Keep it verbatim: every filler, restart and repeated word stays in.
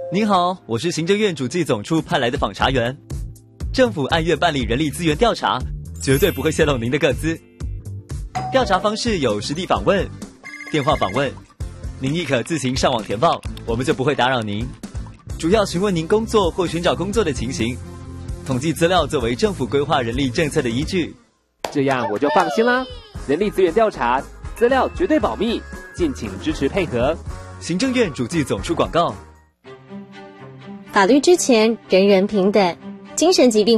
您好，我是行政院主计总处派来的访查员。政府按月办理人力资源调查，绝对不会泄露您的个资。调查方式有实地访问、电话访问，您亦可自行上网填报，我们就不会打扰您。主要询问您工作或寻找工作的情形，统计资料作为政府规划人力政策的依据。 这样我就放心啦。人力资源调查资料绝对保密，敬请支持配合。 行政院主计总处广告。 法律之前，人人平等。精神疾病